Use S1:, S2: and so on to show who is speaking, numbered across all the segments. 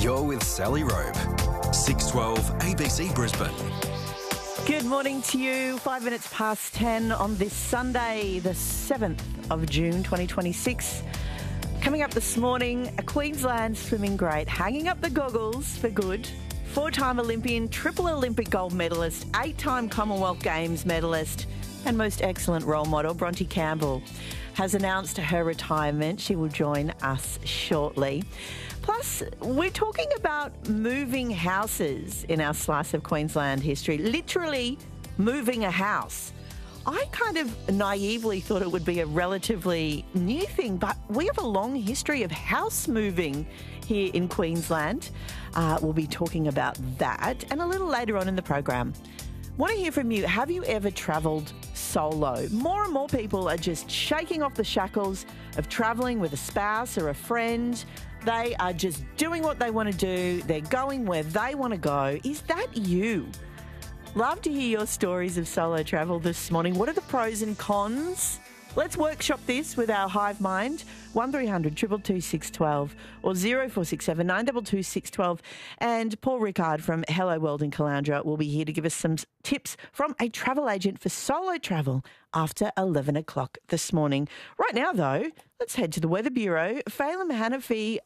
S1: You're with Sally Rope. 612 ABC Brisbane.
S2: Good morning to you. 5 minutes past 10 on this Sunday, the 7th of June 2026. Coming up this morning, a Queensland swimming great, hanging up the goggles for good. 4-time Olympian, triple Olympic gold medalist, 8-time Commonwealth Games medalist, and most excellent role model, Bronte Campbell, has announced her retirement. She will join us shortly. Plus, we're talking about moving houses in our slice of Queensland history, literally moving a house. I kind of naively thought it would be a relatively new thing, but we have a long history of house moving here in Queensland. We'll be talking about that and a little later on in the program. Want to hear from you. Have you ever travelled solo? More and more people are just shaking off the shackles of travelling with a spouse or a friend. They are just doing what they want to do. They're going where they want to go. Is that you? Love to hear your stories of solo travel this morning. What are the pros and cons? Let's workshop this with our hive mind. 1300 222 612 or 0467 922 612. And Paul Rickard from Hello World in Caloundra will be here to give us some tips from a travel agent for solo travel after 11 o'clock this morning. Right now, though, let's head to the Weather Bureau. Phelim Hanafi,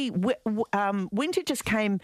S2: winter just came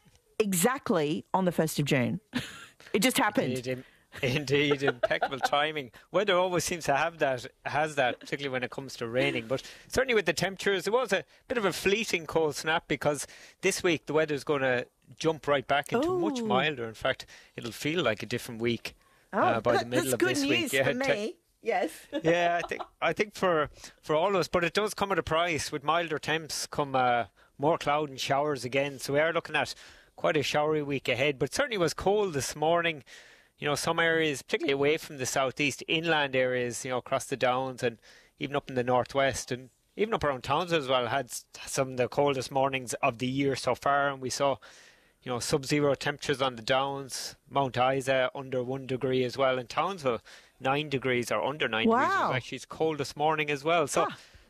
S2: exactly on the 1st of June. It just happened.
S3: Indeed, impeccable timing. Weather always seems to has that, particularly when it comes to raining. But certainly with the temperatures, it was a bit of a fleeting cold snap because this week the weather's going to jump right back into much milder. In fact, it'll feel like a different week by the middle of this week.
S2: That's good news for me. Yes.
S3: Yeah, I think for all of us, but it does come at a price. With milder temps come more cloud and showers again. So we are looking at quite a showery week ahead. But certainly was cold this morning. You know, some areas, particularly away from the southeast, inland areas, you know, across the Downs and even up in the northwest and even up around Townsville as well, had some of the coldest mornings of the year so far. And we saw, you know, sub-zero temperatures on the Downs, Mount Isa under 1 degree as well. In Townsville, 9 degrees or under 9 degrees. It was actually its coldest morning as well. So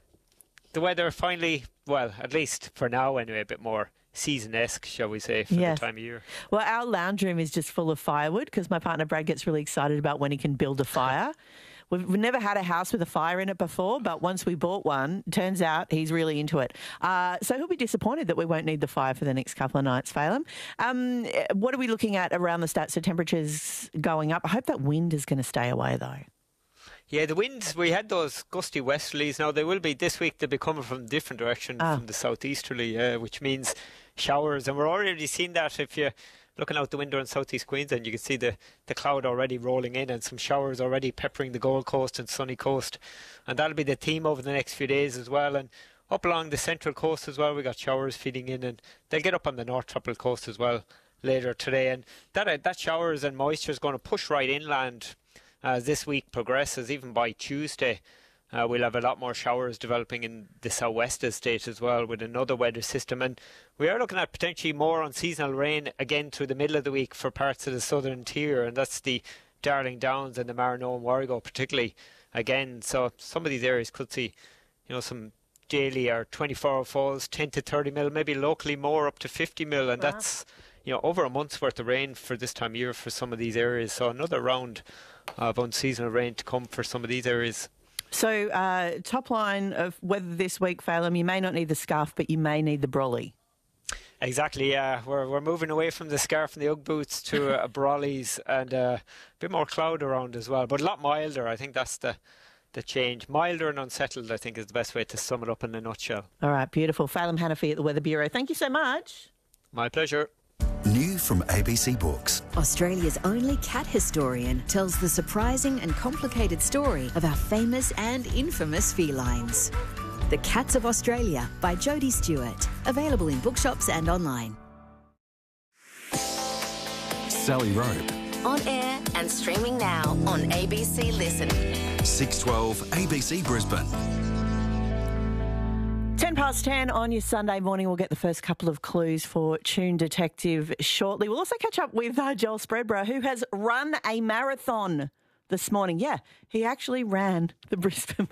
S3: the weather finally, well, at least for now anyway, a bit more season-esque, shall we say, for the time of year.
S2: Well, our lounge room is just full of firewood because my partner Brad gets really excited about when he can build a fire. We've never had a house with a fire in it before, but once we bought one, turns out he's really into it. So he'll be disappointed that we won't need the fire for the next couple of nights, Phelim. What are we looking at around the stats? So temperatures going up. I hope that wind is going to stay away, though.
S3: Yeah, the winds, we had those gusty westerlies. Now, they will be this week, they'll be coming from a different direction from the southeasterly, which means showers. And we're already seeing that. If you're looking out the window in southeast Queensland, you can see the cloud already rolling in and some showers already peppering the Gold Coast and sunny coast. And that'll be the theme over the next few days as well. And up along the central coast as well, we got showers feeding in, and they'll get up on the north tropical coast as well later today. And that showers and moisture is going to push right inland as this week progresses. Even by Tuesday, we'll have a lot more showers developing in the southwest of the state as well with another weather system. And we are looking at potentially more unseasonal rain again through the middle of the week for parts of the southern tier, and that's the Darling Downs and the Marino and Warrego particularly again. So some of these areas could see, you know, some daily or 24-hour falls, 10 to 30 mil, maybe locally more up to 50 mil, and that's, you know, over a month's worth of rain for this time of year for some of these areas. So another round of unseasonal rain to come for some of these areas.
S2: So top line of weather this week, Phelim, you may not need the scarf, but you may need the brolly.
S3: Exactly, yeah. We're moving away from the scarf and the Ugg boots to brollies, and a bit more cloud around as well, but a lot milder. I think that's the change. Milder and unsettled, I think, is the best way to sum it up in a nutshell.
S2: All right, beautiful. Phelim Hanafi at the Weather Bureau. Thank you so much.
S3: My pleasure.
S1: New from ABC Books.
S4: Australia's only cat historian tells the surprising and complicated story of our famous and infamous felines. The Cats of Australia by Jodie Stewart. Available in bookshops and online.
S1: Sally Rope.
S5: On air and streaming now on ABC Listen.
S1: 612 ABC Brisbane.
S2: 10 past 10 on your Sunday morning. We'll get the first couple of clues for Tune Detective shortly. We'll also catch up with Joel Spreadborough, who has run a marathon this morning. Yeah, he actually ran the Brisbane